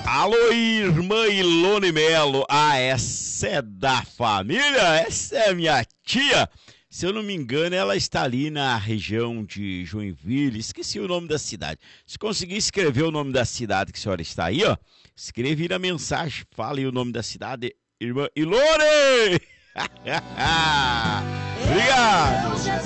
Alô, irmã Ilone Melo. Ah, essa é da família? Essa é minha tia. Se eu não me engano, ela está ali na região de Joinville. Esqueci o nome da cidade. Se conseguir escrever o nome da cidade que a senhora está aí, ó, escreve aí na mensagem. Fale o nome da cidade, irmã Ilone. Obrigado.